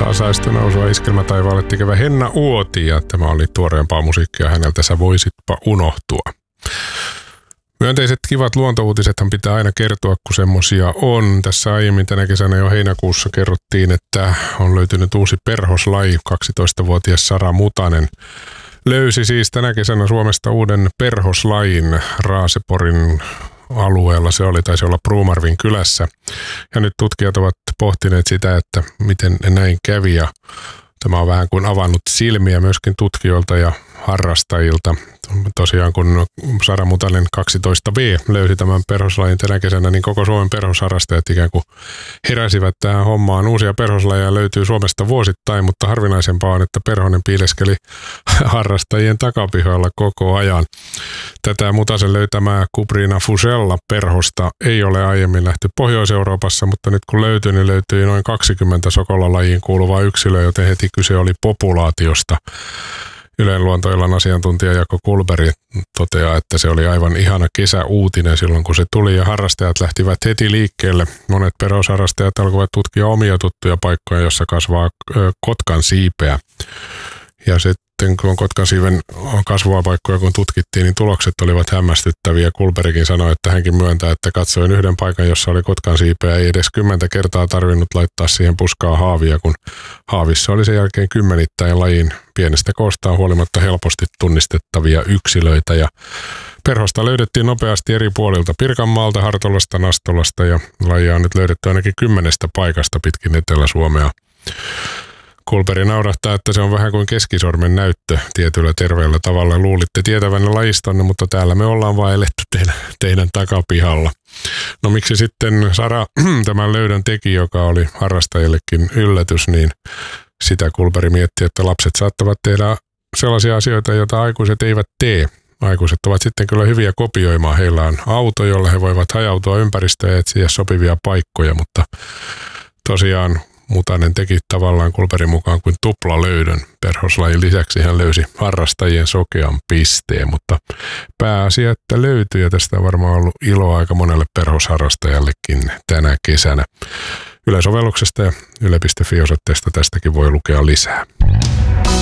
Tasaista nousua iskelmätaivaalle tekevä Henna Uoti, ja tämä oli tuoreempaa musiikkia häneltä Sä voisitpa unohtua. Myönteiset kivat luontouutisethan pitää aina kertoa, kun semmosia on. Tässä aiemmin tänä kesänä jo heinäkuussa kerrottiin, että on löytynyt uusi perhoslaji. 12-vuotias Sara Mutanen löysi siis tänä kesänä Suomesta uuden perhoslajin Raaseporin alueella. Se taisi olla Pruumarvin kylässä. Ja nyt tutkijat ovat pohtineet sitä, että miten näin kävi. Ja tämä on vähän kuin avannut silmiä myöskin tutkijoilta ja harrastajilta. Tosiaan kun Sara Mutanen 12V löysi tämän perhoslajin tänä kesänä, niin koko Suomen perhosharrastajat ikään kuin heräsivät tähän hommaan. Uusia perhoslajeja löytyy Suomesta vuosittain, mutta harvinaisempaa on, että perhonen piileskeli harrastajien takapihoilla koko ajan. Tätä Mutasen löytämää Cuprina fusella perhosta ei ole aiemmin nähty Pohjois-Euroopassa, mutta nyt kun löytyi, niin löytyi noin 20 sokolalajiin kuuluvaa yksilöä, joten heti kyse oli populaatiosta. Ylen luontoillan asiantuntija Jaakko Kulberg toteaa, että se oli aivan ihana kesäuutinen silloin, kun se tuli ja harrastajat lähtivät heti liikkeelle. Monet perhosharrastajat alkoivat tutkia omia tuttuja paikkoja, jossa kasvaa kotkan siipeä. Ja sitten kun kotkan siiven kasvupaikkoja kun tutkittiin, niin tulokset olivat hämmästyttäviä. Kulbergin sanoi, että hänkin myöntää, että katsoin yhden paikan, jossa oli kotkan siipeä. Ei edes 10 kertaa tarvinnut laittaa siihen puskaa haavia, kun haavissa oli sen jälkeen kymmenittäin lajin pienestä koostaan huolimatta helposti tunnistettavia yksilöitä. Ja perhosta löydettiin nopeasti eri puolilta Pirkanmaalta, Hartolasta, Nastolasta ja lajia on nyt löydetty ainakin 10 paikasta pitkin Etelä-Suomea. Kulberg naurattaa, että se on vähän kuin keskisormen näyttö tietyllä terveellä tavalla. Luulitte tietävänne lajistonne, mutta täällä me ollaan vaan eletty teidän takapihalla. No miksi sitten Sara tämän löydön teki, joka oli harrastajillekin yllätys, niin sitä Kulberg mietti, että lapset saattavat tehdä sellaisia asioita, joita aikuiset eivät tee. Aikuiset ovat sitten kyllä hyviä kopioimaan. Heillä on auto, jolla he voivat hajautua ympäristöön ja etsiä sopivia paikkoja, mutta tosiaan Mutanen teki tavallaan Kulbergin mukaan kuin tuplalöydön. Perhoslajin lisäksi hän löysi harrastajien sokean pisteen, mutta pääasia, että löytyi ja tästä on varmaan ollut iloa aika monelle perhosharrastajallekin tänä kesänä. Yle-sovelluksesta ja yle.fi-osoitteesta tästäkin voi lukea lisää.